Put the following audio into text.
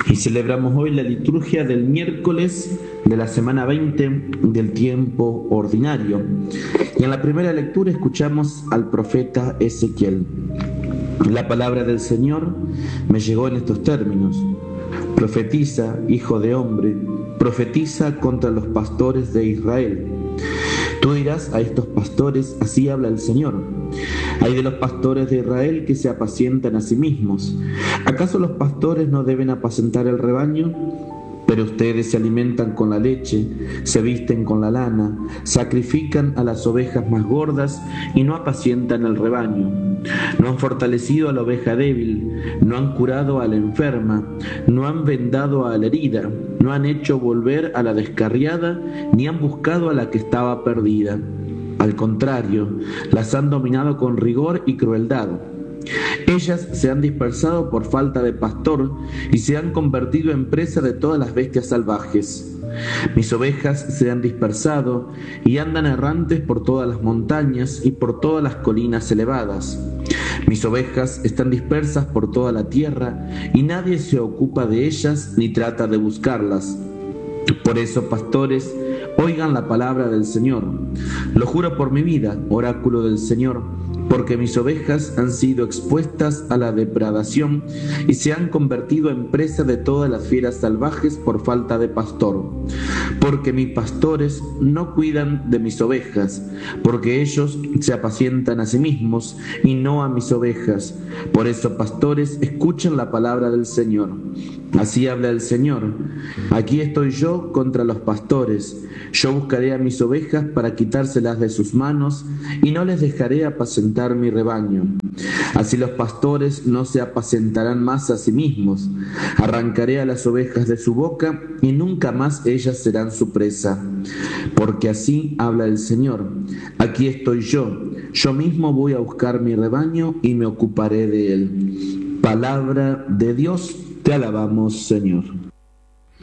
Y celebramos hoy la liturgia del miércoles de la semana 20 del tiempo ordinario. Y en la primera lectura escuchamos al profeta Ezequiel. La palabra del Señor me llegó en estos términos: profetiza, hijo de hombre, profetiza contra los pastores de Israel. Tú dirás a estos pastores: así habla el Señor. Hay de los pastores de Israel que se apacientan a sí mismos. ¿Acaso los pastores no deben apacentar el rebaño? Pero ustedes se alimentan con la leche, se visten con la lana, sacrifican a las ovejas más gordas y no apacientan el rebaño. No han fortalecido a la oveja débil, no han curado a la enferma, no han vendado a la herida, no han hecho volver a la descarriada, ni han buscado a la que estaba perdida. Al contrario, las han dominado con rigor y crueldad. Ellas se han dispersado por falta de pastor y se han convertido en presa de todas las bestias salvajes. Mis ovejas se han dispersado y andan errantes por todas las montañas y por todas las colinas elevadas. Mis ovejas están dispersas por toda la tierra y nadie se ocupa de ellas ni trata de buscarlas. Por eso, pastores, oigan la palabra del Señor. Lo juro por mi vida, oráculo del Señor, porque mis ovejas han sido expuestas a la depredación y se han convertido en presa de todas las fieras salvajes por falta de pastor. Porque mis pastores no cuidan de mis ovejas, porque ellos se apacientan a sí mismos y no a mis ovejas. Por eso, pastores, escuchen la palabra del Señor. Así habla el Señor: aquí estoy yo contra los pastores. Yo buscaré a mis ovejas para quitárselas de sus manos y no les dejaré apacentar mi rebaño. Así los pastores no se apacentarán más a sí mismos. Arrancaré a las ovejas de su boca y nunca más ellas serán su presa. Porque así habla el Señor: aquí estoy yo mismo voy a buscar mi rebaño y me ocuparé de él. Palabra de Dios, te alabamos, Señor.